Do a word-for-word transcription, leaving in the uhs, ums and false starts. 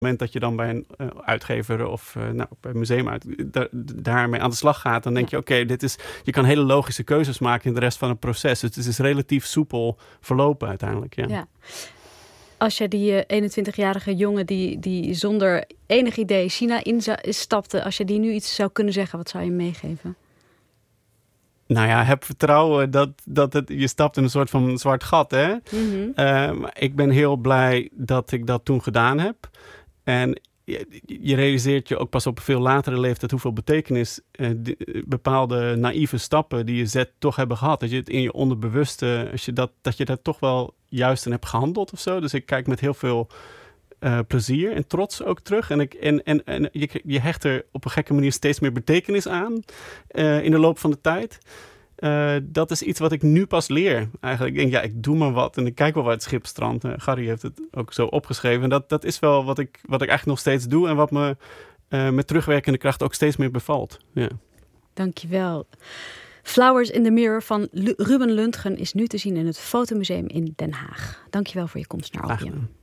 moment dat je dan bij een uh, uitgever of uh, nou, bij een museum uit, da- daarmee aan de slag gaat, dan denk ja. je, oké, okay, dit is, je kan hele logische keuzes maken in de rest van het proces. Dus het is relatief soepel verlopen uiteindelijk. Ja. Ja. Als je die uh, eenentwintigjarige jongen die, die zonder enig idee China instapte, als je die nu iets zou kunnen zeggen, wat zou je meegeven? Nou ja, heb vertrouwen dat, dat het, je stapt in een soort van zwart gat, hè? Mm-hmm. Uh, ik ben heel blij dat ik dat toen gedaan heb. En je, je realiseert je ook pas op een veel latere leeftijd hoeveel betekenis uh, die, bepaalde naïeve stappen die je zet toch hebben gehad. Dat je het in je onderbewuste, als je dat, dat je daar toch wel juist in hebt gehandeld of zo. Dus ik kijk met heel veel uh, plezier en trots ook terug. En, ik, en, en, en je, je hecht er op een gekke manier steeds meer betekenis aan uh, in de loop van de tijd. Uh, dat is iets wat ik nu pas leer. Eigenlijk, ik denk, ja, ik doe maar wat en ik kijk wel waar het schip strandt. Uh, Gary heeft het ook zo opgeschreven. En dat, dat is wel wat ik, wat ik eigenlijk nog steeds doe en wat me uh, met terugwerkende kracht ook steeds meer bevalt. Ja. Dankjewel. Flowers in the Mirror van Lu- Ruben Lundgen is nu te zien in het Fotomuseum in Den Haag. Dankjewel voor je komst naar Opium.